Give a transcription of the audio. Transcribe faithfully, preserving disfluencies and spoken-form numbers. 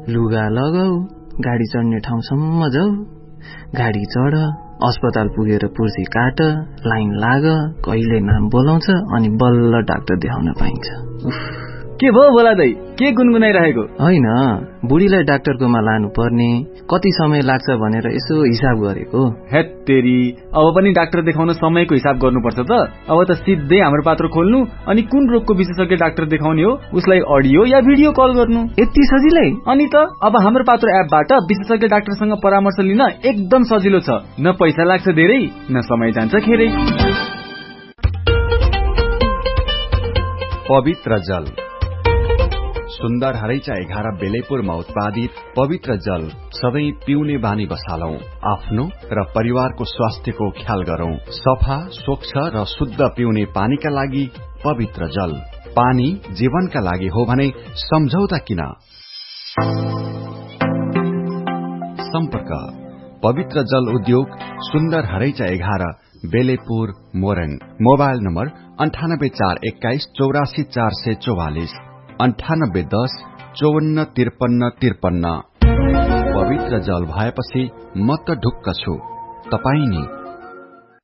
लुगा लगाऊ, गाडी चढ्ने ठाउँसम्म जाऊ, गाडी चढ, अस्पताल पुगेर पुर्सी काट, लाइन लाग, कहिले नाम बोलाउँछ अनि बल्ल डाक्टर देखाउन पाइन्छ। के भयो बोला दाइ, के गुनगुनाइरहेको? होइन, बुढीलाई डाक्टरकोमा लानु पर्ने, कति समय लाग्छ भनेर यसो हिसाब गरेको। हेत तेरी, अब पनि डाक्टर देखाउन समयको हिसाब गर्नुपर्छ त। अब त सिधै हाम्रो पात्र खोल्नु अनि कुन रोगको विशेषज्ञ डाक्टर देखाउने हो उसलाई अडियो या भिडियो कल गर्नु, यति सजिलै। अनि त अब हाम्रो पात्र एपबाट विशेषज्ञ डाक्टरसँग परामर्श लिन एकदम सजिलो छ। न पैसा लाग्छ धेरै, न समय जान्छ खेरै। पवित्र जल। सुन्दर हरैचा एघार बेलेपुरमा उत्पादित पवित्र जल सधैँ पिउने बानी बसालौं। आफ्नो र परिवारको स्वास्थ्यको ख्याल गरौं। सफा, स्वच्छ र शुद्ध पिउने पानीका लागि पवित्र जल। पानी जीवनका लागि हो भने सम्झौता किन? सम्पर्क पवित्र जल उद्योग, सुन्दर हरैचा एघार, बेलेपुर, मोरङ। मोबाइल नम्बर अन्ठानब्बे चार एक्काइस चौरासी चार सय चौवालिस, अन्ठानब्बे दस चौवन्न त्रिपन्न त्रिपन्न। पवित्र जल भएपछि म त ढुक्क छु, तपाई नि